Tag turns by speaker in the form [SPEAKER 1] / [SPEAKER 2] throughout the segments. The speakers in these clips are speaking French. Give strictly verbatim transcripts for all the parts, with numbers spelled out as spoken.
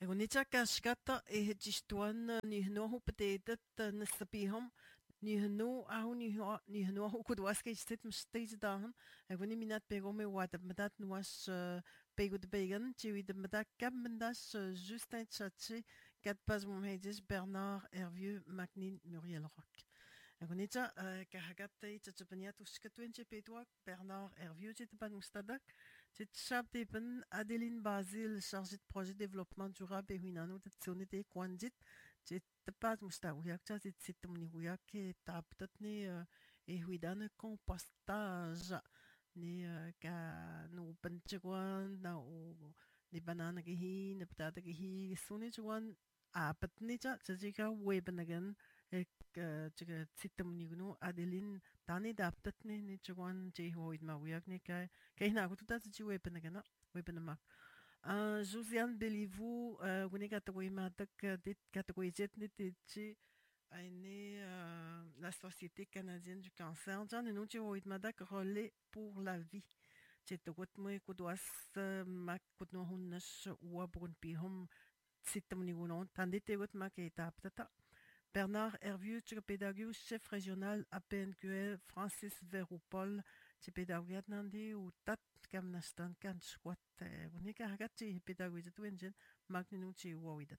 [SPEAKER 1] Ngunita kashkata ehtistuan nihnohu petetet nasapihom nihnu ahu nihnu nihnohu kudwaske istet mstate dahan aguni minat pegome wata madat nuas pego de began tiwi de madat kap mendas Justin Tchatché kat pas momhedes Bernard Hervieux Magnin Muriel Roch. Agonita kahagate tchatchapaniat uskatwenche petwak Bernard Hervieux tchetpan mustadak tchatchaptepen Adeline Basile chargée de projet de développement durable et winano tchatsionete kwandit tchetpas mustawiak tchatsetemniwiak et taptatne et huidane compostage ne ka no panchagwan na o ne banana gehi ne patata gehi sunechwan a patnecha tchatika webanagan ek tchitamnigno Adeline tani daptatne ne chwan je hoid ma wiak ne kai kai na ko tuta tchi webanagana webanamak Josiane Béliveau woni katoi matak dit katoi jet ne tchi aine la Société canadienne du cancer jan no chi hoid madak relais pour la vie chetokot mo kudwas mak kudno hunnas wa brun pihom tsitamnigunon tandite got mak etaptata Bernard Hervieux, pédagogue, chef régional A P N Q L, Francis Veroupol, pédagogue nandi ou tat kamnastan kan squat. Unika hagati pédagogue tu engine magninuci wawidat.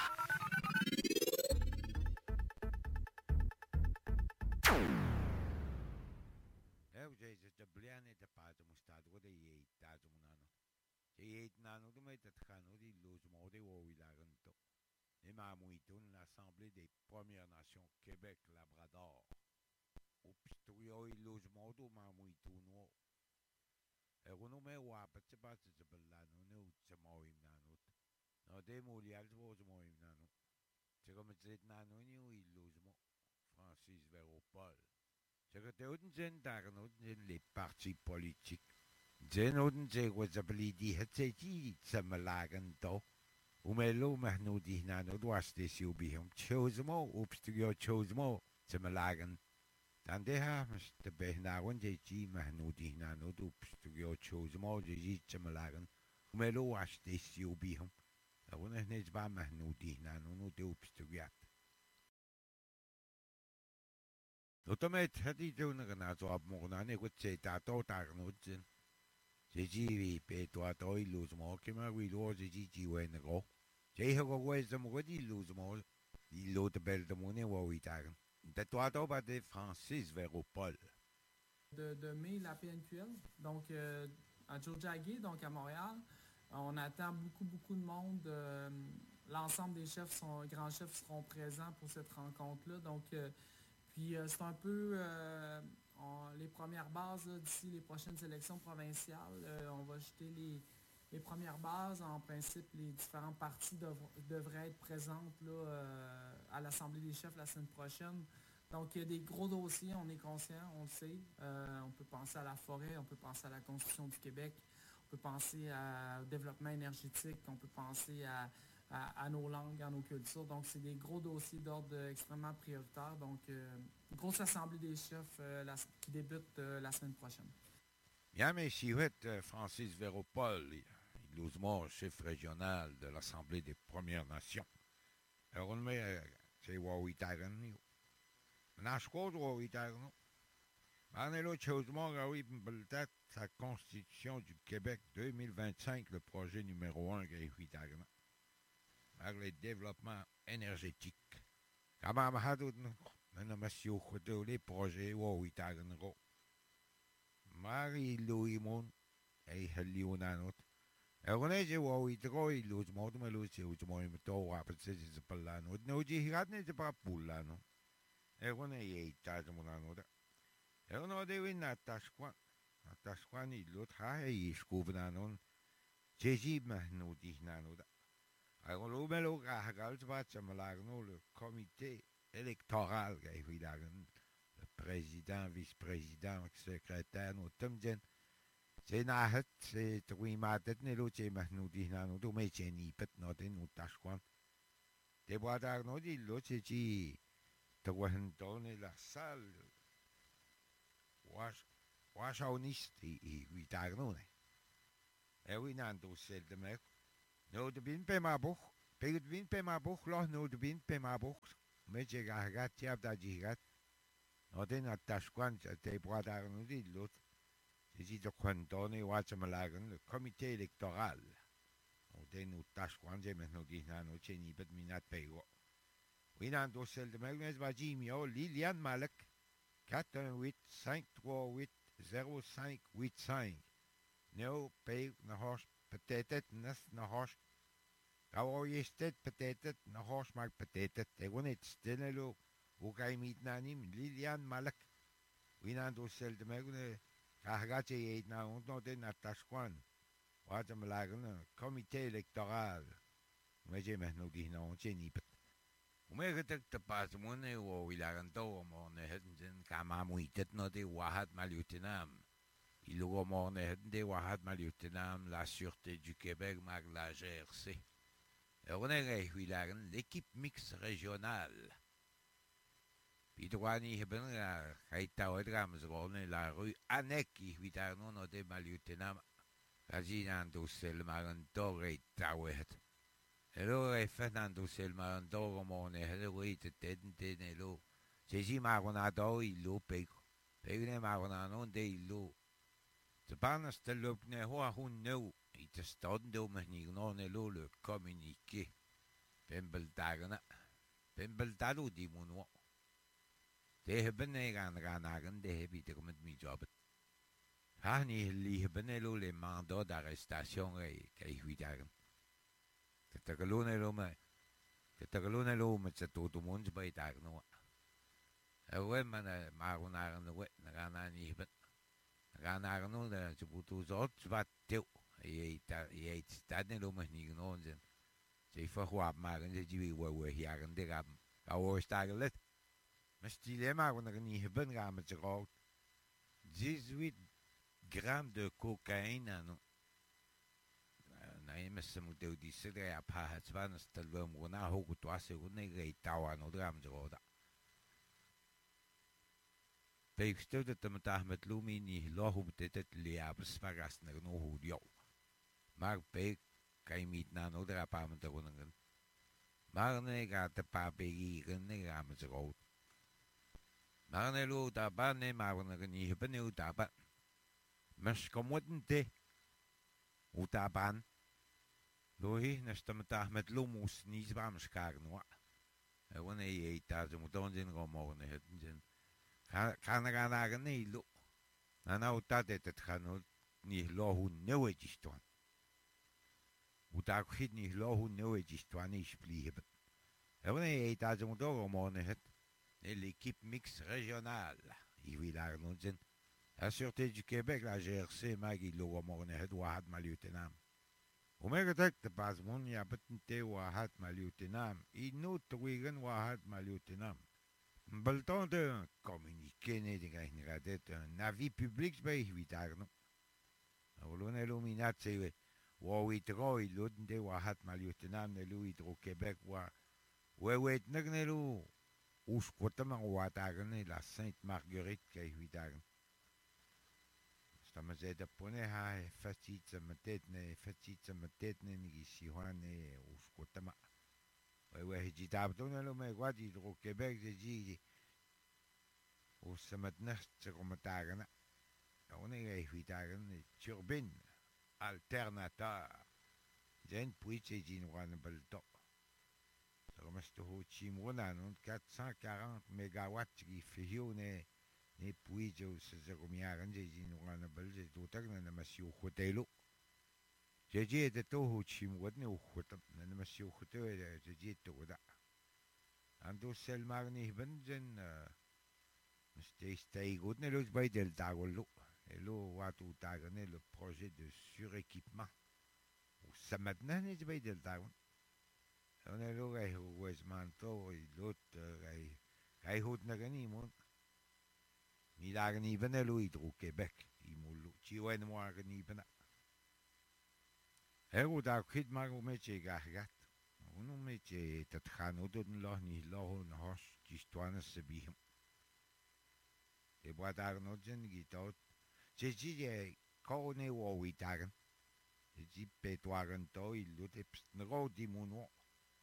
[SPEAKER 2] Evžej se bliane te pato mustad wo de yeit tato munano. Je yeit nano de met het gano di logement de wawidaganto. Et Mamouitoun, l'Assemblée des Premières Nations Québec-Labrador. Au pistorio il logement do Mamouitoun. Et renommé wa patsebat se belano ne utsamoim nanot. No de molial was moim nano. C'est comme c'est nano ni il logement. Francis Veropol. C'est que te ouden zen darno les partis politiques. Zen ouden ze was appelé di heteti tsamalagan do. Umelo mahnudi nano dwaste siubihum chosmo upstugio chosmo semalagan. Tandeha de behnawan je ji mahnudi nano upstugio chosmo je ji semalagan. Umelo waste siubihum. Awon ehnej ba mahnudi nano no de upstugiat. Otomet hadi de una zo ab mornane gut se ta to tarnudzen. Je ji pe to to iluzmo kema wi lo je ji ji wengo. J'ai regardé ce matin l'ouzmo, l'autre belle de mon éwaïtagan. De toi, tu vas de Francis Veropol.
[SPEAKER 3] De, de mai, la P N Q L, donc euh, à Tiohtià:ke, donc à Montréal. On attend beaucoup, beaucoup de monde. Euh, L'ensemble des chefs, sont, grands chefs seront présents pour cette rencontre-là. Donc, euh, puis euh, c'est un peu euh, on, les premières bases d'ici les prochaines élections provinciales. Euh, on va jeter les Les premières bases, en principe, les différents partis dev- devraient être présentes là, euh, à l'Assemblée des chefs la semaine prochaine. Donc, il y a des gros dossiers, on est conscient, on le sait. Euh, on peut penser à la forêt, on peut penser à la Constitution du Québec, on peut penser à, au développement énergétique, on peut penser à, à, à nos langues, à nos cultures. Donc, c'est des gros dossiers d'ordre extrêmement prioritaire. Donc, euh, grosse Assemblée des chefs euh, la, qui débute euh, la semaine prochaine.
[SPEAKER 2] Bien, mais si vous êtes Francis Veropol, illusement chef régional de l'Assemblée des Premières Nations. Alors, on met, c'est Wawitagan. Nashko Wawitagan. Manelo Chosmo, oui, peut-être sa Constitution du Québec deux mille vingt-cinq, le projet numéro un, Wawitagan. Avec le développement énergétique. Kama Mahadou, Monsieur Khoto, les projets Wawitagan. Marie-Louis Mon, et Helionanot. Egonese Wawitro, Luz Motomelus, Uzmoto, Rapid Palano, no Jihadne de Papulano. Egone Tajamonano. Egono de win at Tashquan. At Tashquani Lut Hai Scuvananon. Jeji Mahnudi Nanoda. Agolumelo Gagalsbach, Malagno, le comité électoral, Gaividagan. Le président, vice-président, secrétaire, no Tumjen. C'est nahet, c'est oui, ma tête n'est l'autre, c'est mahnoudi, non, tout, mais c'est ni pet, non, t'es nous tâche-quoi. T'es bois d'arnaud, dit l'autre, c'est qui, te vois donner la salle, wash, wash auniste, et oui, d'arnaud, eh oui, non, tout, c'est le mec. Non, de bien, pas ma bouche, Pegut vin pe ma buch loh no de vin pe ma buch. Me je gagat tiap da jigat. No de na tashkwan te boadar no di lot. Je dit de kwantone watsamalagen le comité électoral. No de no tashkwan je met no di na no che ni bet minat pego. Winan do sel de megnes va Jimio Liliane Malek quatre un huit cinq trois huit zéro cinq huit cinq. No pe na hosh peut-être nas na hosh. Gauw je stet peut-être na hosh mag peut-être. Te wonet stenelo. Hoe ga je met nanim Liliane Malek. Winan do sel de megnes Kahagatje eet na ontnoten na Tashkwan. Wat hem lagen comité électoral. Maar je met no die na ontje niet. Hoe getek te pas mone o ilagan to mo ne heden kama muitet no de wahat maliutinam. Ilugo mo ne heden de wahat maliutinam la sûreté du Québec mag la G R C. On est l'équipe mixte régionale. Pidouani hebben hij touwt gaan ze gewoon la rue Anek qui daar no no de maliutinam. Kazinando sel marantore touwt. Hello e Fernando sel marantore mo ne hello ite ten ten hello. Sesi maronado illo pego. Pegune maronano de illo. De baan stel op ne hoa hun no. Ite stando me ni no ne lo le communiqué. Pembeltagana. Pembeltado di mono. De hebben ne gaan gaan nagen de heb ik met mi job. Ha ni li hebben lo le mandat d'arrestation e kai huidagen. Que te galone lo me. Que te galone lo met se todo mons bij dag no. E we man maar naar de we gaan na ni hebben. Gaan naar no de se putu zot wat teu. E ta e stad ne lo me ni no zen. Se fa wat maar en je wie we we hier de gaan. Gauw stagelet. Maar dilemma wanneer ik niet hebben gaan met z'n rood. dix-huit grammes de cocaïne. No. Nee, mensen moeten die zeggen, ja, pa, het was een stel we moeten naar hoog het was, ik niet reed touwen, no gram z'n rood. Ik stel dat de dag met Lumi niet loog op dit het leer, spagas naar no hoe jou. Maar ik kan je niet naar no drap aan met de woningen. Maar nee, gaat de pa begieren, nee, gaan met z'n rood. Maar ne lo taban ne maar wanneer niet hebben ne taban. Mas komoten te. Utaban. Lo hi nestamta met lomus niet warm schaar no. En wanneer je eet daar zo moet dan zijn gewoon het zijn. Kan er aan ne lo. Na nou dat het gaan niet lo hoe nieuwe is dan. Utak hit niet lo hoe nieuwe is dan is blijven. En wanneer je eet daar zo moet dan gewoon het. L'équipe mixte régionale. Il vit la Ronzen. La Sûreté du Québec, la G R C, Maggie Logomorne, Edouard Maliutenam. Au même temps que pas mon y a peut-être Wahad Maliutenam. Il nous trouve Wahad Maliutenam. Balton de communiquer, un avis public, ben, évidemment. Alors, on est illuminé, c'est Wawitro, il l'autre de Wahad Maliutenam, ne lui, au Québec, wa. Ouais, ouais, ne nous. Oes kwatama watagen la Sainte Marguerite kay huidagen. Stama zeda pone ha fatitza matetne fatitza matetne ni siwane oes kwatama. We we hijita abdona lo me gwadi ro Québec de ji. Oes samatnast se komatagen. On est huidagen turbine alternateur. Zen puiche jinwan balto. Comme je te dis, on a quatre cent quarante mégawatts qui fait ne ne puis je se remis j'ai nous on a belge tout à l'heure monsieur hôtel j'ai dit de tout chi moi ne hôtel ne monsieur hôtel j'ai dit tout ça ando sel magni benzen c'était c'était good ne l'autre bay del tagolo et lo wa tout à le projet de suréquipement ça maintenant ne bay del tagolo. On est là, il y a des manteaux, l'autre, il y a des ganimons. Il y a des ganimons au Québec. Il y a des ganimons. Et on a dit que je me suis dit, on me dit que je me suis dit, on me dit que je me suis dit, et moi, je me suis dit, je dis que quand on est au Ouidagan, je dis que je me suis dit, il y a des ganimons.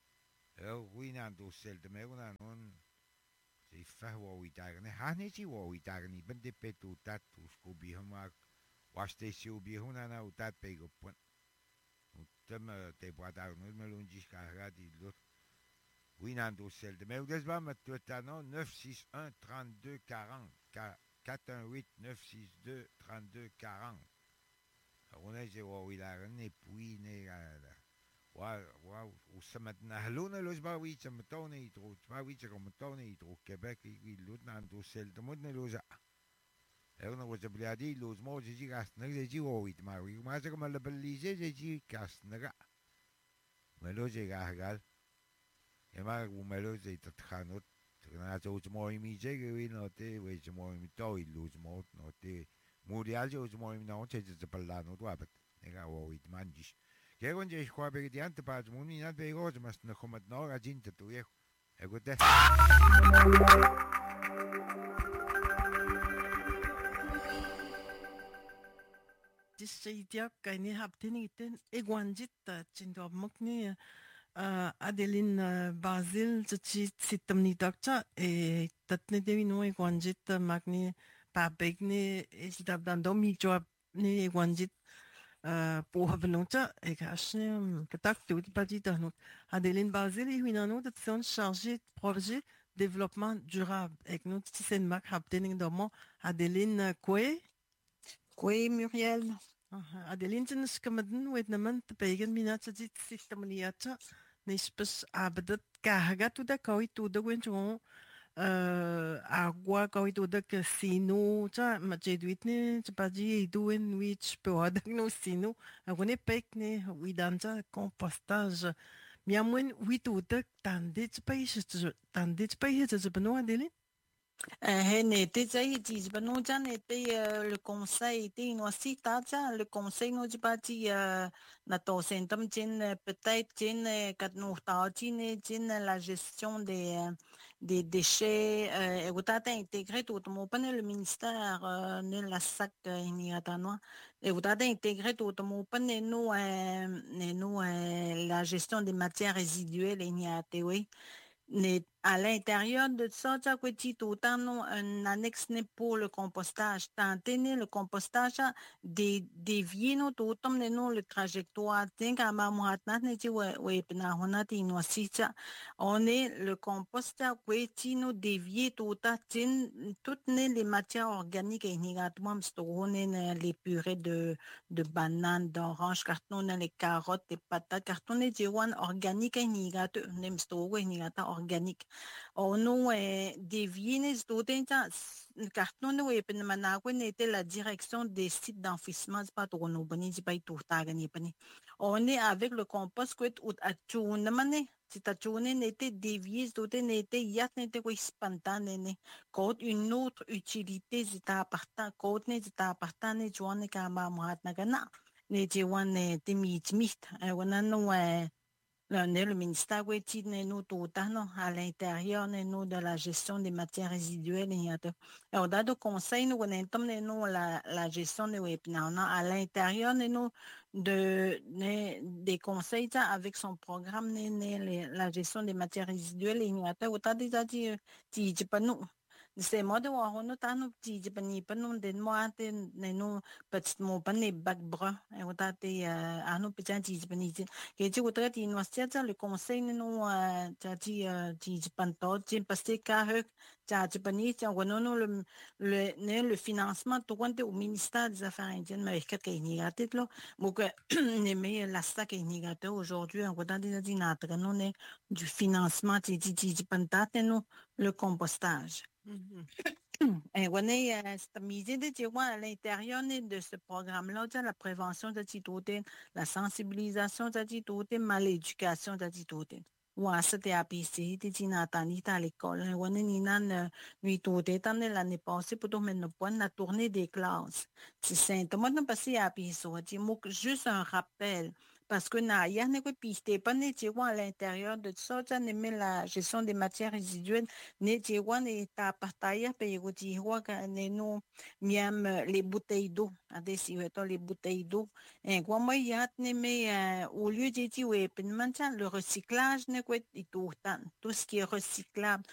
[SPEAKER 2] Eu winan do sel de me una non se fa wo wi dagen. Ha ne si wo wi dagen. Ben de petu tat tu sko bi hama was te si bi huna na utat pe go pon. Tem te boada no me lo dis ka di lot. Winan do sel de me ou des ba ma tu tano neuf six un trente-deux quarante quatre un huit neuf six deux trente-deux quarante. On est wo wi dagen ne puis ne Wa wa usamat na haluna los ba wi sa matone itro ba wi sa matone itro Quebec i lut na do sel de mod ne los a e una cosa bliadi los mo ji gas na ji o wi ma wi ma sa ma la belize ji gas na ga me lo je ga gal e ma u me lo je tat khanot na zo mo mi je ge wi no te we je mo mi to i los mo no te mundial jo mo mi no che je parlano do abet ne ga o wi manjis Kaya kung jay kwa bagi diyan te pa muni na be go mas na kumat no ga jin te tuye. E go te.
[SPEAKER 1] Dis idea kai ni hab tin iten e gwanjit chindo mokni Adeline Basil tsi sitam ni dokcha e tatne devi no e gwanjit magni pa begni e sidab dan do mi job ni e gwanjit Pohavnota et Hachem, contact tout pas dit à nous. Adeline Basile et Winano de sont chargés de projet développement durable. Et nous, si c'est une marque happening dans mon Adeline Koué.
[SPEAKER 4] Koué Muriel.
[SPEAKER 1] Adeline, c'est ce que m'a dit, ou est-ce que payen minat se dit système liata, n'est-ce pas abadat kahaga tout d'accord et tout de gwenjon. Uh, agua kau itu dah ke sino, cak macam duit ni cepat je duit which pewadak no sino, aku ni pek ni widan cak compostage, miamun witu dah tande cepat je tande cepat je sebenarnya Adeline.
[SPEAKER 4] N'était pas n'était le conseil était non si tata le conseil nous dit pas dit na to sentam tin peut-être tin kat nous ta tin tin la gestion des des déchets et vous t'as intégré tout mon pas le ministère ne la sac ni atano et vous t'as intégré tout mon pas nous nous la gestion des matières résiduelles et ni a oui à l'intérieur de ça, tu as un annexe pour le compostage. Tenter le compostage, des dévier nous tout nous le trajectoire. On est le compost qui nous dévier tout toutes les matières organiques et les purées de de bananes, d'oranges, carton, les carottes, les patates, carton les organiques et nigate, nem store et nigata organique. On nous dévié les autres le carton nous est était la direction des sites d'enfouissement pas trop nous bani pas tout on est avec le compost que ou à tout mané c'est à tout n'était dévié d'autres n'était yat n'était quoi spontané code une autre utilité c'est appartant code n'est appartant n'est joine kama mohat nagana n'était one timit mit on a nous le ministère nous tout à l'intérieur nous de la gestion des matières résiduelles et on a de conseils nous nous la la gestion des à l'intérieur nous de des conseils avec son programme la gestion des matières résiduelles et on a déjà dit dit pas nous c'est moi de voir on a nous dit pas ni pas nous de moi nous petit mon pas les bac brun et on a dit à nous petit dit pas ni que tu voudrais dire nous c'est le conseil nous tu dit dit pas tout dit parce que car tu as pas ni on nous le le le financement tout compte au ministère des affaires indiennes mais qu'est-ce qu'il y a tête là donc mais la ça qu'il y a aujourd'hui on a déjà dit notre nous du financement dit dit pas nous le compostage. Et on est misé de dire à l'intérieur de ce programme-là, la prévention de titouté, la sensibilisation de titouté, l'éducation de titouté. Ou à cette A P C, tu dis Nathalie à l'école, on est nan nuit touté, tant l'année passée pour tomber le point la tournée des classes. C'est simplement de passer à A P C, juste un rappel. Parce que na ya ne ko piste pas ne tiwa à l'intérieur de ça, ça ne met la gestion des matières résiduelles ne tiwa ne ta partaya pe ko tiwa ka ne no miam euh, les bouteilles d'eau, ade si veto les bouteilles d'eau. En quoi moi ya ne me euh, au lieu de tiwa pe mancha le recyclage ne ko tout tout ce qui est recyclable